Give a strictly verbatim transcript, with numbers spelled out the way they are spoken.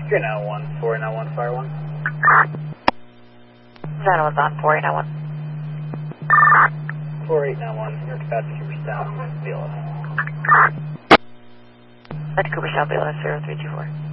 three nine one, four eight nine one, fire one. nine one's on, four eight nine one. four eight nine one, your capacity Cooper South, B L S. That's Cooper South, B L S zero three two four.